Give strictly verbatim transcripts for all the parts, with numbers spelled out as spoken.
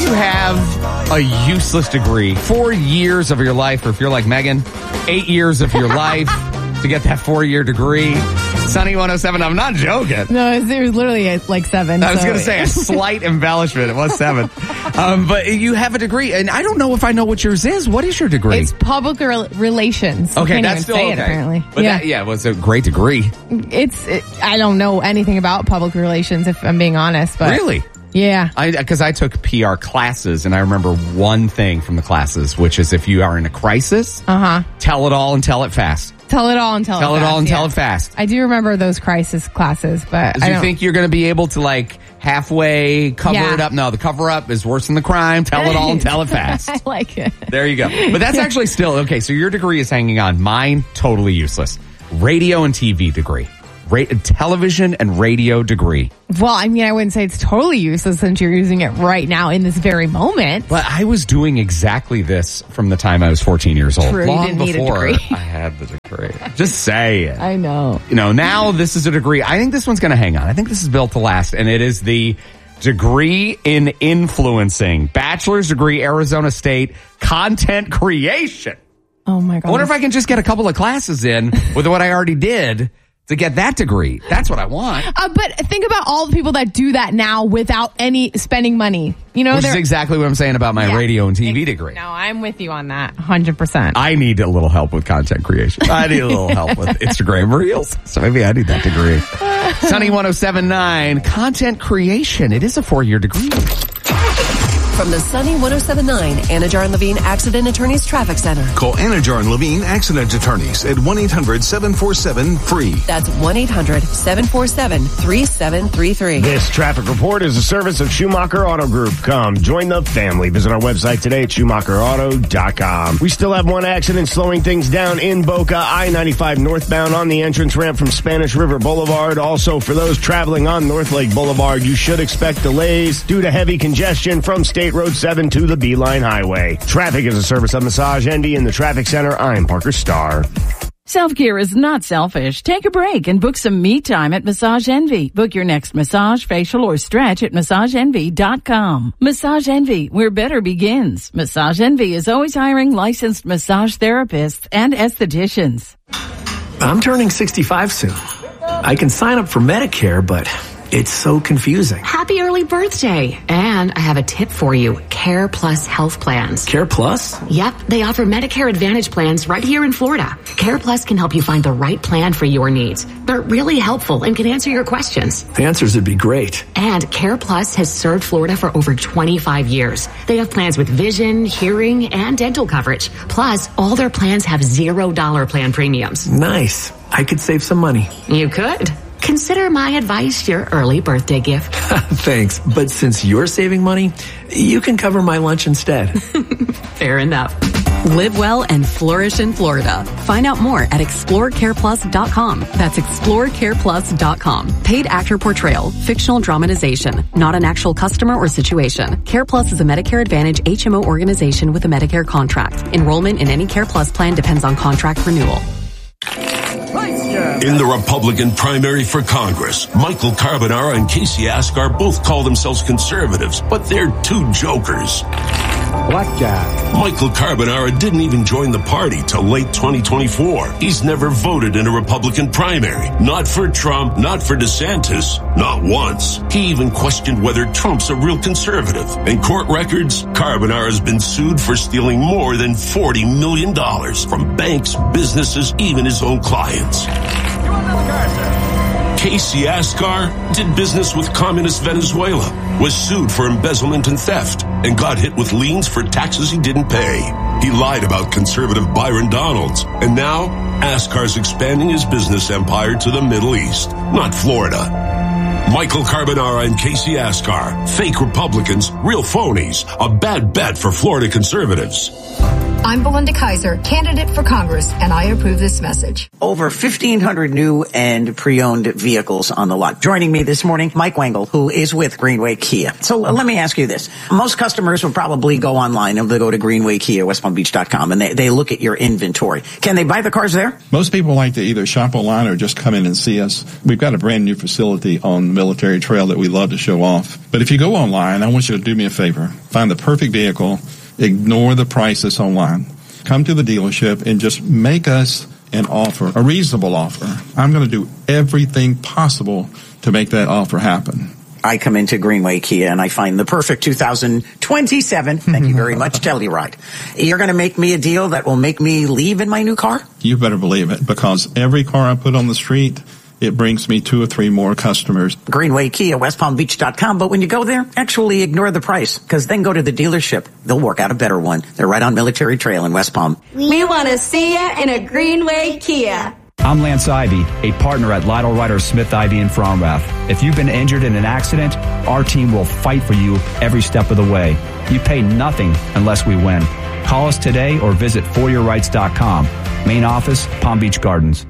you have a useless degree? Four years of your life, or if you're like Megan, eight years of your life to get that four-year degree. Sunny one oh seven, I'm not joking. No, it was, it was literally like seven. I was so. going to say a slight embellishment. It was seven. Um, but you have a degree, and I don't know if I know what yours is. What is your degree? It's public re- relations. Okay, Can't that's even still say okay. It, apparently. But yeah, that, yeah, it was a great degree. It's. It, I don't know anything about public relations, if I'm being honest. But Really? Yeah. Because I, I took P R classes, and I remember one thing from the classes, which is if you are in a crisis, uh-huh. tell it all and tell it fast. Tell it all and tell, tell it fast. Tell it all and yeah. tell it fast. I do remember those crisis classes, but Do I you don't think you're going to be able to, like, halfway cover Yeah. it up? No, the cover up is worse than the crime. Tell it all and tell it fast. I like it. There you go. But that's actually still, okay, so your degree is hanging on. Mine, totally useless. Radio and T V degree. Ra- television and radio degree. Well, I mean, I wouldn't say it's totally useless since you're using it right now in this very moment. But I was doing exactly this from the time I was fourteen years old. True, you Long didn't need a before degree. I had the degree. Just say it. I know. You know, now this is a degree. I think this one's going to hang on. I think this is built to last, and it is the degree in influencing. Bachelor's degree, Arizona State, content creation. Oh my God. I wonder if I can just get a couple of classes in with what I already did to get that degree. That's what I want. Uh, but think about all the people that do that now without any spending money. You know, Which is they're- exactly what I'm saying about my Yeah. radio and T V degree. No, I'm with you on that, one hundred percent. I need a little help with content creation. I need a little help with Instagram Reels. So maybe I need that degree. Sunny one oh seven point nine, content creation. It is a four-year degree. From the Sunny one oh seven point nine Anajar and Levine Accident Attorneys Traffic Center. Call Anajar and Levine Accident Attorneys at one eight hundred seven four seven free. That's one eight hundred seven four seven three seven three three. This traffic report is a service of Schumacher Auto Group. Come, join the family. Visit our website today at schumacher auto dot com. We still have one accident slowing things down in Boca, I ninety-five northbound on the entrance ramp from Spanish River Boulevard. Also, for those traveling on North Lake Boulevard, you should expect delays due to heavy congestion from State Road seven to the Beeline Highway. Traffic is a service of Massage Envy in the Traffic Center. I'm Parker Starr. Self-care is not selfish. Take a break and book some me time at Massage Envy. Book your next massage, facial, or stretch at massage envy dot com. Massage Envy, where better begins. Massage Envy is always hiring licensed massage therapists and estheticians. I'm turning sixty-five soon. I can sign up for Medicare, but it's so confusing. Happy early birthday. And I have a tip for you. Care Plus health plans. Care Plus? Yep, they offer Medicare Advantage plans right here in Florida. Care Plus can help you find the right plan for your needs. They're really helpful and can answer your questions. The answers would be great. And Care Plus has served Florida for over twenty-five years. They have plans with vision, hearing, and dental coverage. Plus, all their plans have zero dollar plan premiums. Nice. I could save some money. You could. Consider my advice your early birthday gift. Thanks, but since you're saving money, you can cover my lunch instead. Fair enough. Live well and flourish in Florida. Find out more at explore care plus dot com. That's explore care plus dot com. Paid actor portrayal, fictional dramatization, not an actual customer or situation. Care Plus is a Medicare Advantage H M O organization with a Medicare contract. Enrollment in any Care Plus plan depends on contract renewal. In the Republican primary for Congress, Michael Carbonara and Casey Askar both call themselves conservatives, but they're two jokers. Blackjack. Michael Carbonara didn't even join the party till late twenty twenty-four. He's never voted in a Republican primary. Not for Trump, not for DeSantis, not once. He even questioned whether Trump's a real conservative. In court records, Carbonara's been sued for stealing more than forty million dollars from banks, businesses, even his own clients. Casey Askar did business with communist Venezuela, was sued for embezzlement and theft, and got hit with liens for taxes he didn't pay. He lied about conservative Byron Donalds, and now Askar's expanding his business empire to the Middle East, not Florida. Michael Carbonara and Casey Askar, fake Republicans, real phonies, a bad bet for Florida conservatives. I'm Belinda Kaiser, candidate for Congress, and I approve this message. Over fifteen hundred new and pre-owned vehicles on the lot. Joining me this morning, Mike Wengel, who is with Greenway Kia. So uh, let me ask you this. Most customers will probably go online and they go to Greenway Kia, west palm beach dot com, and they, they look at your inventory. Can they buy the cars there? Most people like to either shop online or just come in and see us. We've got a brand new facility on Military Trail that we love to show off. But if you go online, I want you to do me a favor. Find the perfect vehicle. Ignore the prices online. Come to the dealership and just make us an offer, a reasonable offer. I'm going to do everything possible to make that offer happen. I come into Greenway Kia and I find the perfect two thousand twenty-seven, thank you very much, Telluride. You're going to make me a deal that will make me leave in my new car? You better believe it, because every car I put on the street, it brings me two or three more customers. Greenway Kia, west palm beach dot com. But when you go there, actually ignore the price, because then go to the dealership. They'll work out a better one. They're right on Military Trail in West Palm. We want to see you in a Greenway Kia. I'm Lance Ivy, a partner at Lytle Ryder Smith Ivy in Fromrath. If you've been injured in an accident, our team will fight for you every step of the way. You pay nothing unless we win. Call us today or visit for your rights dot com. Main office, Palm Beach Gardens.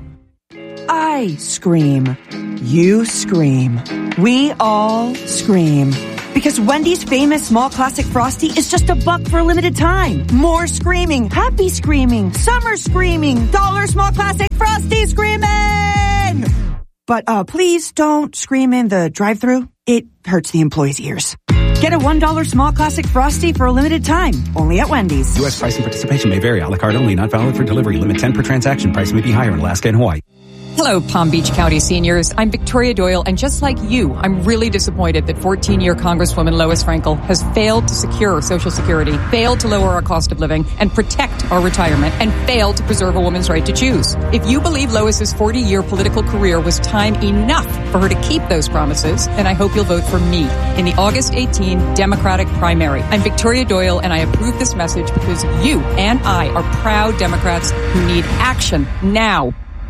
I scream. You scream. We all scream. Because Wendy's famous small classic Frosty is just a buck for a limited time. More screaming, happy screaming, summer screaming, dollar small classic Frosty screaming! But uh, please don't scream in the drive-thru. It hurts the employees' ears. Get a one dollar small classic Frosty for a limited time. Only at Wendy's. U S price and participation may vary. A la carte only. Not valid for delivery. Limit ten per transaction. Price may be higher in Alaska and Hawaii. Hello, Palm Beach County seniors. I'm Victoria Doyle, and just like you, I'm really disappointed that fourteen-year Congresswoman Lois Frankel has failed to secure Social Security, failed to lower our cost of living, and protect our retirement, and failed to preserve a woman's right to choose. If you believe Lois's forty-year political career was time enough for her to keep those promises, then I hope you'll vote for me in the August eighteenth Democratic primary. I'm Victoria Doyle, and I approve this message because you and I are proud Democrats who need action now.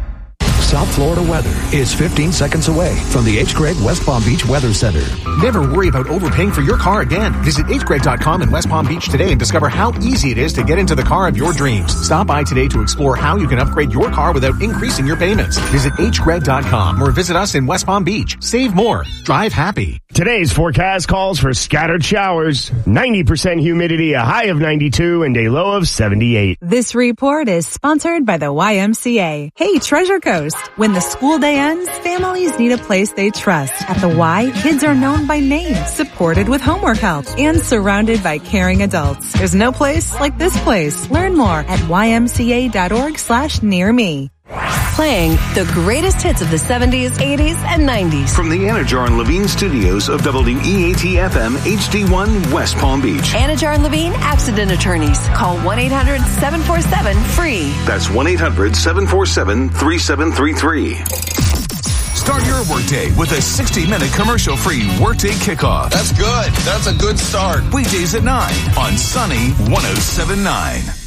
South Florida weather is fifteen seconds away from the H. Gregg West Palm Beach Weather Center. Never worry about overpaying for your car again. Visit H Gregg dot com in West Palm Beach today and discover how easy it is to get into the car of your dreams. Stop by today to explore how you can upgrade your car without increasing your payments. Visit H Gregg dot com or visit us in West Palm Beach. Save more. Drive happy. Today's forecast calls for scattered showers, ninety percent humidity, a high of ninety-two, and a low of seventy-eight. This report is sponsored by the Y M C A. Hey, Treasure Coast. When the school day ends, families need a place they trust. At the Y, kids are known by name, supported with homework help, and surrounded by caring adults. There's no place like this place. Learn more at Y M C A dot org slash near me. Playing the greatest hits of the seventies, eighties, and nineties. From the Anajar and Levine studios of W E A T F M H D one West Palm Beach. Anajar and Levine Accident Attorneys. Call one eight hundred seven four seven free. That's one eight hundred seven four seven three seven three three. Start your workday with a sixty-minute commercial-free Workday Kickoff. That's good. That's a good start. Weekdays at nine on Sunny one oh seven point nine.